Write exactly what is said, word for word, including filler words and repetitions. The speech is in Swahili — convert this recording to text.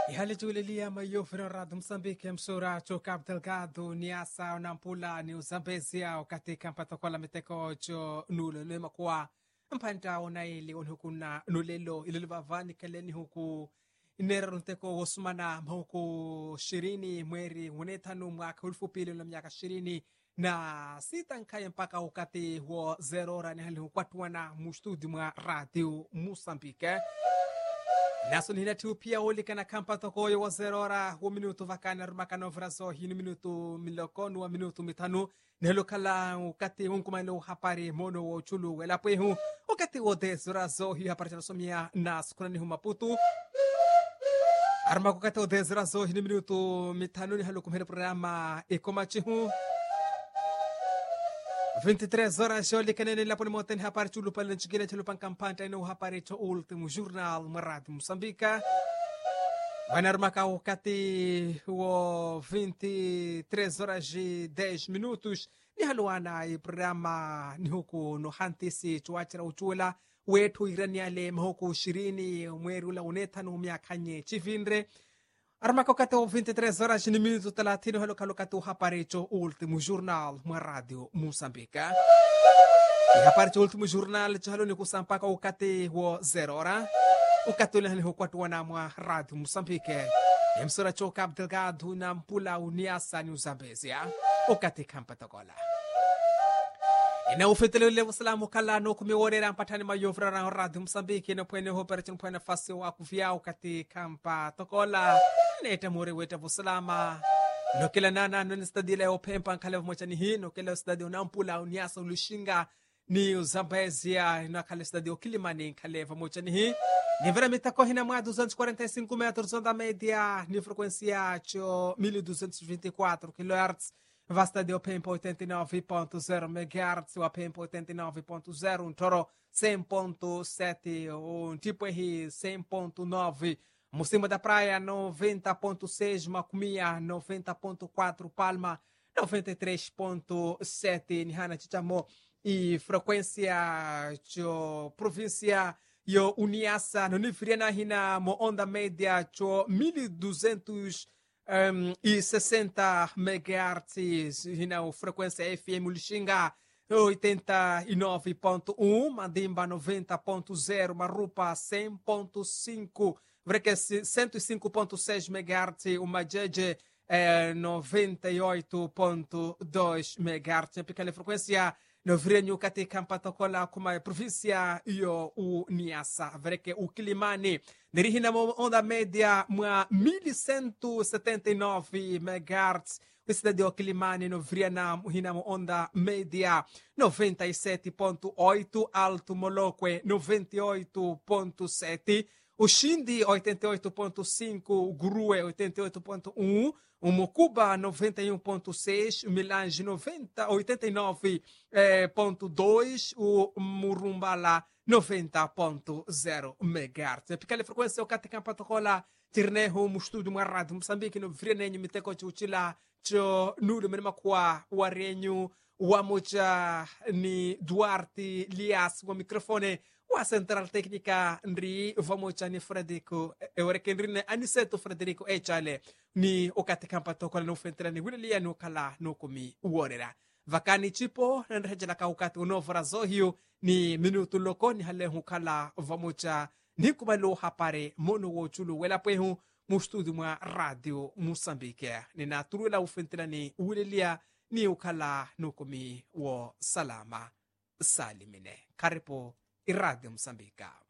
Ihali julilia mayo Fernando Msambiki msura cho Cabo Delgado niasa nampula ni uzambezia katika mpatokola miteko cho nulo lema kwa mpanda onaili onhukuna nulelo ililivavani keleni huku inera runteko osmana mhuku shirini mweri unetanu mwaka ulfu pili na miaka shirini na sita nkaya mpaka wakati wa zerora ni hali hukwatuana mustudi mwa radio Msambike. Naso nina tu pia olika na kampa toko yo zerora wa minuto vakana rumakano vraso hinu minuto milokonu wa minuto mitanu nelo kala ukati unkumano hapari mono wa chulu wela pehu ukati wo desrazo hi hapari somia na skunani humaputu arma ukati wo desrazo hinu minuto mitanu ni halo kumhere programa ekomachihu vinte e três horas olha que nem lá por moten hapar chulu pala chigina chulu pan campanta ino hapar cho último jornal Marado Moçambique vanar macau kati o vinte e três horas e dez minutos ni haluana e programa ni huku no hantisi chuachira uchula wetu iraniale mhuku ishirini mweri ula unetano miaka nye chivindre Armaco cato vinte e três horas e minuto talatino halo kalo cato haparecho último jornal ma radio Moçambique. E haparecho último jornal chalo ni kusampaka o cate wo zero hora. O cato ni ho quatro ana ma radio Moçambique. Emsora cho Cabo Delgado na mpula uniasa ni Zambezia. O cate campa tokola. Ina ufetele le wasalamu kala no kumiorera mpatani mayofra na radio Moçambique no pwene ho perchin pwene fasi wa kufia o cate campa tokola. Neta more weta vusalama no kila nana no stadi leo pempa kale mocha ni hii no kila stadi unampula uniasa ulushinga ni Zambezia na kale stadi Kilimani kale mocha ni hii ni veramente correndo mais duzentos e quarenta e cinco metros onda média ni frequência cho mil duzentos e vinte e quatro kilohertz vasta de pempa oitenta e nove ponto zero megahertz o pempa oitenta e nove ponto zero um toro cem ponto sete um tipo R cem ponto nove Mocima da Praia noventa ponto seis, Macumia noventa ponto quatro, Palma noventa e três ponto sete, Nihana Chichamo e frequência cho província yo Uniasa no Nifriana hina mo onda média cho mil duzentos e sessenta megahertz hina o frequência F M Lixinga oitenta e nove ponto um, Mandimba noventa ponto zero, Marupa cem ponto cinco Vreque cento e cinco ponto seis megahertz, o Majeje é noventa e oito ponto dois megahertz. Pequena frequência no Vrenho Kati Campatocola como a província io o Niassa. Vreque o Kilimani dirigina onda média uma mil cento e setenta e nove megahertz. O cidade o Kilimani no Vriana hinamo onda média noventa e sete ponto oito, Alto Moloque noventa e oito ponto sete. O Xindi oitenta e oito ponto cinco, o Grue oitenta e oito ponto um, o Mocuba noventa e um ponto seis, o Milange oitenta e nove ponto dois, o Murumbala noventa ponto zero megahertz. Pequena frequência o Catecampa Tocola, Tirneho, Mustudo Marado, Moçambique, no Vrianenho, Miteko Chuchila, Cho Nudo Mermakua, o Arenho, o Amoja, ni Duarte, Lias, o microfone. A central técnica Nri vamos chani Frederico eureke Nri Aniceto Frederico e chale ni okate kampa tokola no fentra ni wilia no kala no komi uorera vakani chipo nrejela ka ukati no vrazohio ni minuto loko ni hale hukala vamos cha ni kumalo hapare mono wo chulu wela pehu mu studio mwa radio Moçambique ni naturula ufentra ni wilia ni ukala no komi wo salama salimine karipo Radio Moçambique.